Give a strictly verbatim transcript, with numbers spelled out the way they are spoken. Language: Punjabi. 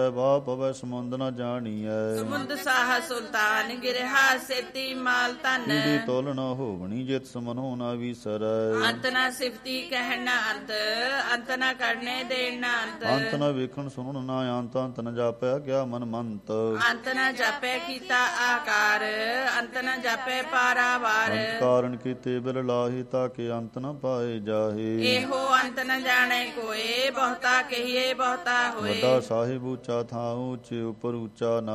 ਵਾਹ ਪਵੈ ਸਮੁੰਦ ਨ ਜਾਣੀਐ। ਸਮੁੰਦ ਸਾਹ ਸੁਲਤਾਨ ਗਿਰਹਾ ਸੇਤੀ ਮਾਲ ਧਨ। ਪੀੜੀ ਤੋਲ ਨ ਹੋਵਣੀ ਜਿਤ ਸਮਨੋ ਨ ਵੀਸਰੈ। ਅੰਤ ਨ ਸਿਫਤੀ ਕਹਿਣ ਨ ਅੰਤ, ਅੰਤ ਨ ਕਰਨੇ ਦੇਣ ਨ ਅੰਤ। ਅੰਤ ਨ ਵੇਖਣ ਸੁਣਨ ਨ ਅੰਤ, ਅੰਤ ਨ ਜਾਪਿਆ ਗਿਆ ਮਨ ਮੰਤ। ਅੰਤ ਨ ਜਾਪੈ ਕੀਤਾ ਆਕਾਰ, ਅੰਤ ਨ ਜਾਪੈ ਪਾਰਾਵਾਰ। ਅੰਤ ਕਾਰਨ ਕੀਤੇ ਬਿਲ ਲਾਹੀ ਤਾਂ ਕਿ ਅੰਤ ਨ ਪਾਏ ਜਾਹੇ। ਇਹੋ ਅੰਤ ਨ ਜਾਣੈ ਕੋਏ, ਬਹੁਤਾ ਕਹੀਏ ਬਹੁਤਾ ਹੋਏ। ਵੱਡਾ ਸਾਹਿਬ ਉੱਚਾ ਥਾਂ ਉੱਚੇ ਉੱਪਰ ਉੱਚਾ